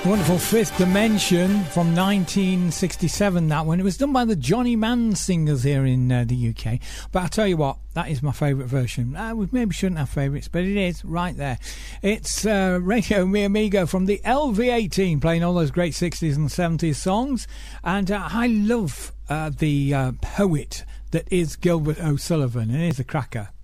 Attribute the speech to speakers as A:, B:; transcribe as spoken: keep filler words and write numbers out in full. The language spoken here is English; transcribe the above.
A: Wonderful Fifth Dimension from nineteen sixty-seven, that one. It was done by the Johnny Mann Singers here in uh, the U K. But I'll tell you what, that is my favourite version. Uh, we maybe shouldn't have favourites, but it is right there. It's uh, Radio Mi Amigo from the L V eighteen, playing all those great sixties and seventies songs. And uh, I love uh, the uh, poet that is Gilbert O'Sullivan, and he's a cracker.